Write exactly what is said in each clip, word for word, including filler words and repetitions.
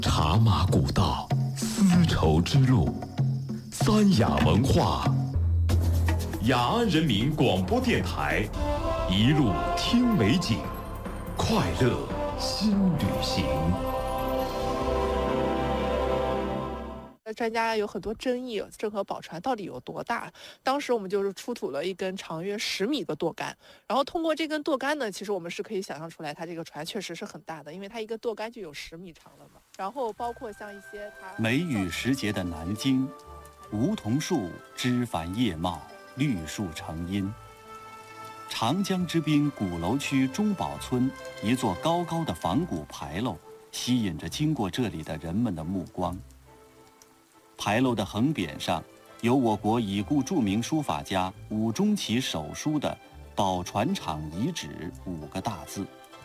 茶马古道，丝绸之路，三雅文化。雅安人民广播电台，一路听美景，快乐新旅行。 专家有很多争议，郑和宝船到底有多大？当时我们就是出土了一根长约十米的舵杆，然后通过这根舵杆呢，其实我们是可以想象出来，它这个船确实是很大的，因为它一个舵杆就有十米长了嘛。然后包括像一些它梅雨时节的南京，梧桐树枝繁叶茂，绿树成荫。长江之滨鼓楼区中堡村一座高高的仿古牌楼，吸引着经过这里的人们的目光。牌楼的横匾上有我国已故著名书法家伍中奇手书的“宝船厂遗址”五个大字。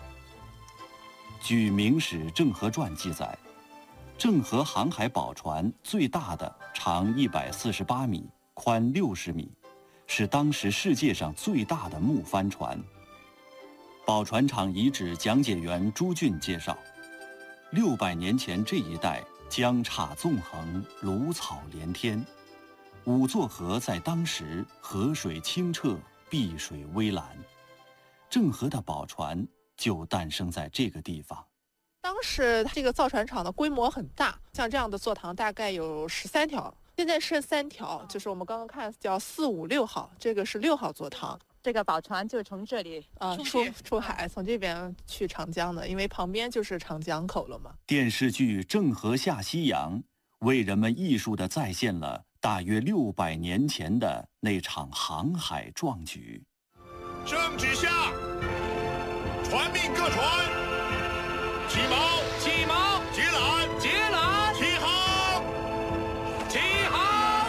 据《明史郑和传》记载，郑和航海宝船最大的长一百四十八米，宽六十米，是当时世界上最大的木帆船。宝船厂遗址讲解员朱俊介绍，六百年前这一带江岔纵横，芦草连天，五座河在当时河水清澈，碧水微蓝，郑和的宝船就诞生在这个地方。 当时这个造船厂的规模很大，像这样的座堂大概有十三条，现在剩三条，就是我们刚刚看叫四五六号，这个是六号座堂。 这个宝船就从这里啊出出海，从这边去长江的，因为旁边就是长江口了嘛。 电视剧《郑和下西洋》为人们艺术地再现了大约六百年前的那场航海壮举。 圣旨下，传命各船起锚，起锚，结缆，结缆，起航，起航。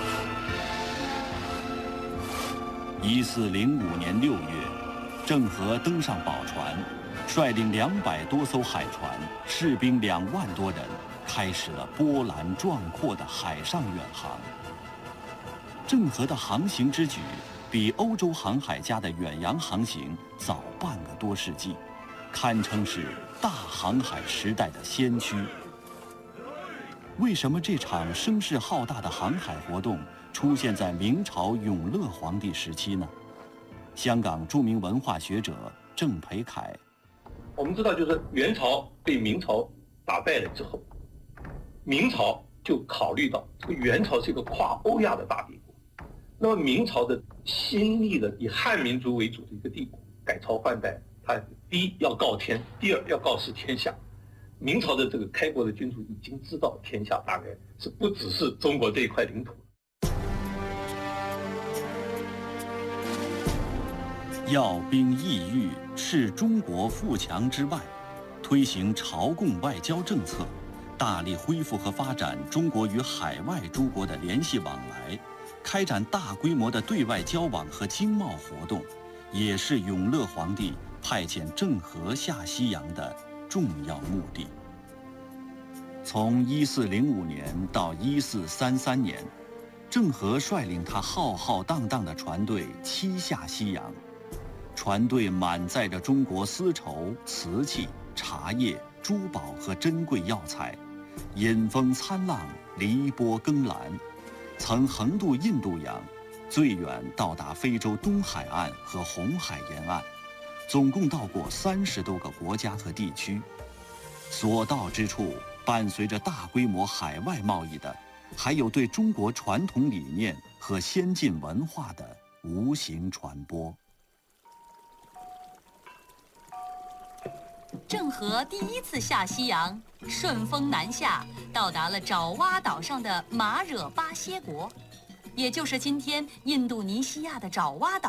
一四零五年六月，郑和登上宝船，率领两百多艘海船，士兵两万多人，开始了波澜壮阔的海上远航。郑和的航行之举，比欧洲航海家的远洋航行早半个多世纪，堪称是大航海时代的先驱。为什么这场声势浩大的航海活动出现在明朝永乐皇帝时期呢？香港著名文化学者郑培凯， 我们知道，就是元朝被明朝打败了之后，明朝就考虑到这个元朝是一个跨欧亚的大帝国，那么明朝的新立的以汉民族为主的一个帝国，改朝换代，它第一要告天，第二要告示天下。明朝的这个开国的君主已经知道天下大概是不只是中国这一块领土。 要兵抑郁是中国富强之外，推行朝贡外交政策，大力恢复和发展中国与海外诸国的联系往来，开展大规模的对外交往和经贸活动，也是永乐皇帝派遣郑和下西洋的重要目的。从一四零五年到一四三三年，郑和率领他浩浩荡荡的船队七下西洋，船队满载着中国丝绸、瓷器、茶叶、珠宝和珍贵药材，引风参浪，离波更澜，曾横渡印度洋，最远到达非洲东海岸和红海沿岸，总共到过三十多个国家和地区。所到之处，伴随着大规模海外贸易的，还有对中国传统理念和先进文化的无形传播。 郑和第一次下西洋，顺风南下，到达了爪哇岛上的马惹巴歇国，也就是今天印度尼西亚的爪哇岛。